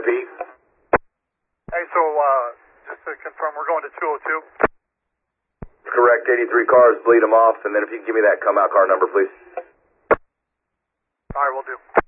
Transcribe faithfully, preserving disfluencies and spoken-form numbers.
Pete. Hey, so uh, just to confirm, we're going to two oh two? Correct, eighty-three cars, bleed them off, and then if you can give me that come out car number, please. All right, we'll do.